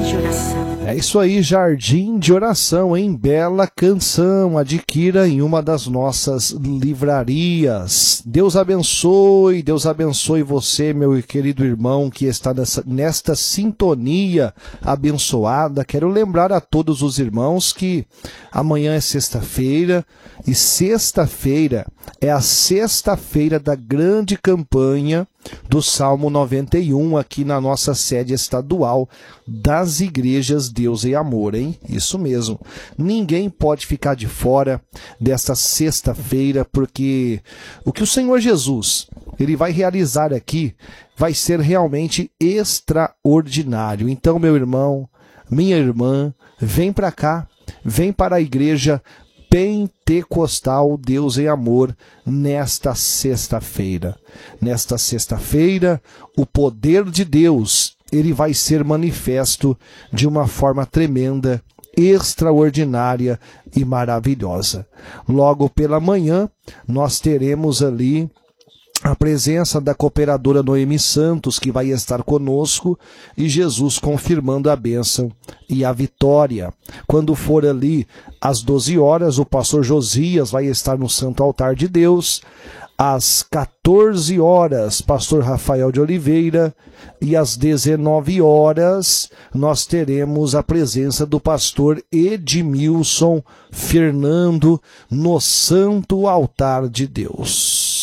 de oração. É isso aí, Jardim de Oração, em bela canção. Adquira em uma das nossas livrarias. Deus abençoe você, meu querido irmão, que está nesta sintonia abençoada. Quero lembrar a todos os irmãos que amanhã é sexta-feira e sexta-feira é a sexta-feira da grande campanha do Salmo 91 aqui na nossa sede estadual das igrejas Deus e Amor, hein? Isso mesmo. Ninguém pode ficar de fora desta sexta-feira, porque o que o Senhor Jesus ele vai realizar aqui vai ser realmente extraordinário. Então, meu irmão, minha irmã, vem para cá, vem para a igreja Pentecostal Deus em Amor nesta sexta-feira. Nesta sexta-feira, o poder de Deus, ele vai ser manifesto de uma forma tremenda, extraordinária e maravilhosa. Logo pela manhã, nós teremos ali a presença da cooperadora Noemi Santos, que vai estar conosco, e Jesus confirmando a bênção e a vitória. Quando for ali às 12 horas, o pastor Josias vai estar no Santo Altar de Deus. Às 14 horas, pastor Rafael de Oliveira, e às 19 horas, nós teremos a presença do pastor Edmilson Fernando no Santo Altar de Deus.